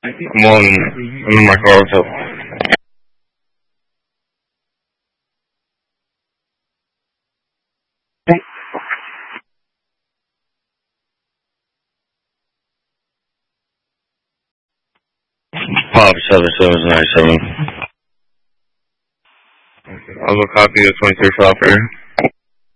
I'm in my car. What's up? 57797. I'll go copy the 23 shopper.